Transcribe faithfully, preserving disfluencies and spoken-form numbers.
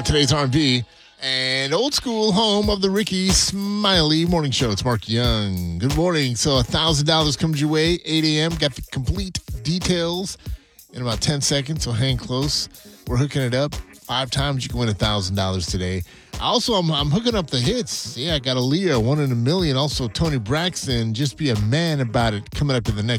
five, today's R and B. And old school home of the Ricky Smiley Morning Show. It's Mark Young. Good morning. So one thousand dollars comes your way, eight a.m. Got the complete details in about ten seconds, so hang close. We're hooking it up. Five times you can win one thousand dollars today. Also, I'm, I'm hooking up the hits. Yeah, I got Aaliyah, one in a million. Also, Tony Braxton, Just Be a Man About It, coming up in the next